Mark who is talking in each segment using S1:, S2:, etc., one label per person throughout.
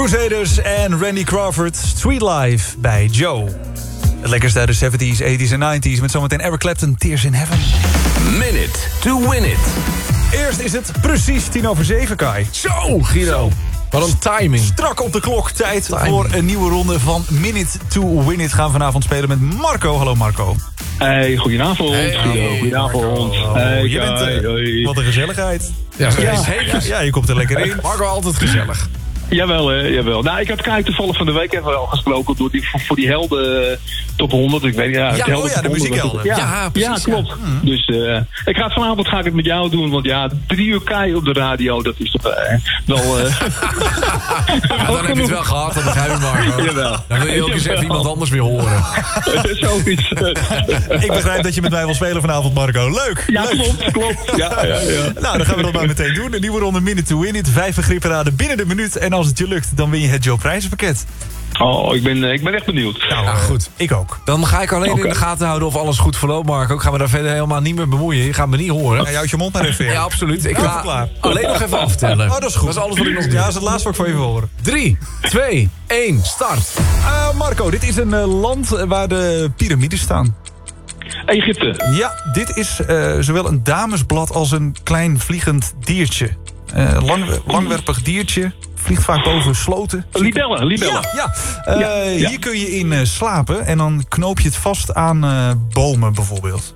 S1: Crusaders en Randy Crawford, Street Life bij Joe. Het lekkerste uit de 70s, 80s en 90s... met zometeen Eric Clapton, Tears in Heaven.
S2: Minute to win it.
S1: Eerst is het precies 7:10, Kai.
S3: Zo, Guido. Wat een timing.
S1: Strak op de klok, tijd voor een nieuwe ronde van Minute to Win It. Gaan we vanavond spelen met Marco. Hallo Marco.
S4: Hey, goedenavond.
S3: Hey,
S4: Guido. Goedenavond. Hey,
S1: je bent,
S4: hoi.
S1: wat een gezelligheid.
S3: Ja, zeker.
S1: Ja, je komt er lekker in.
S3: Marco, altijd gezellig.
S4: Jawel, hè, jawel. Nou, ik had Kai toevallig van de week even al gesproken voor die helden top 100. Ik weet het helden
S1: de
S4: top 100.
S1: muziekhelden.
S3: Ja, precies,
S4: klopt. Ja. Dus vanavond ga ik het met jou doen, want 3 uur Kai op de radio, dat is toch wel...
S3: Dan heb je het wel gehad, dat begrijp ik, Marco.
S4: Jawel.
S3: Dan wil je ook eens even iemand anders weer horen.
S4: Zoiets.
S1: Ik begrijp dat je met mij wil spelen vanavond, Marco. Leuk.
S4: Ja,
S1: leuk.
S4: klopt. Ja.
S1: Nou, dan gaan we dat maar meteen doen. Een nieuwe ronde Minute to Win It. 5 begrippen raden binnen de minuut. En als het je lukt, dan win je het Joe prijzenpakket.
S4: Oh, ik ben echt benieuwd.
S1: Nou,
S3: goed.
S1: Ik ook.
S3: Dan ga ik alleen in de gaten houden of alles goed verloopt, Marco. Ik ga me daar verder helemaal niet meer bemoeien. Je gaat me niet horen.
S1: Ja, je houdt je mond maar even in.
S3: Ja, absoluut. Ik
S1: Ja,
S3: ga
S1: klaar.
S3: alleen nog even afvertellen.
S1: Oh, dat is goed.
S3: Dat is alles wat ik nog doe.
S1: Ja, dat is het laatste wat ik van je wil horen.
S3: 3, 2, 1, start.
S1: Marco, dit is een land waar de piramides staan.
S4: Egypte.
S1: Ja, dit is zowel een damesblad als een klein vliegend diertje. Langwerpig diertje. Vliegt vaak boven sloten.
S4: Libellen.
S1: Ja. Hier kun je in slapen en dan knoop je het vast aan bomen bijvoorbeeld.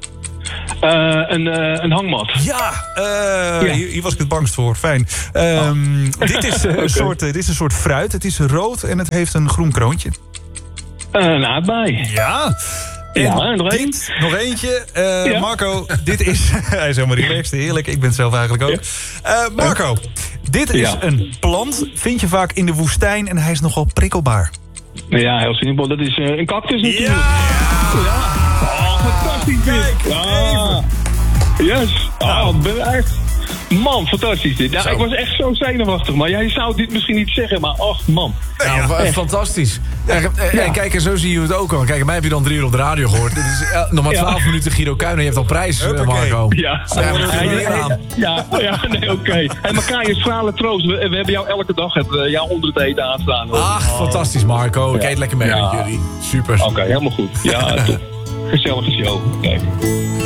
S4: Een hangmat.
S1: Ja, hier was ik het bangst voor. Fijn. Dit is een soort fruit. Het is rood en het heeft een groen kroontje.
S4: Een aardbei.
S1: Ja.
S4: En nog één.
S1: Nog eentje. Marco, dit is... Hij is helemaal relaxed, heerlijk. Ik ben het zelf eigenlijk ook. Marco, dit is een plant. Vind je vaak in de woestijn en hij is nogal prikkelbaar.
S4: Ja, heel simpel. Dat is een cactus natuurlijk. Ja. Oh, fantastisch dit.
S1: Kijk, even.
S4: Yes. Oh, ben echt... Man, fantastisch dit. Ja, ik was echt zo zenuwachtig. Maar jij zou dit misschien niet zeggen, maar ach man.
S3: Ja, fantastisch. En kijk, en zo zie je het ook al. Kijk, mij heb je dan 3 uur op de radio gehoord. Dit is nog maar 12 minuten Guido Kuijner. Je hebt al prijs, Marco.
S4: Ja, oké. Hey, maar Kai, een stralen troost. We hebben jou elke dag jou onder het eten aanstaan. Hoor.
S3: Ach, fantastisch, Marco. Ik eet lekker mee met jullie. Super.
S4: Oké, helemaal goed. Ja, top. Gezellige show. Kijk.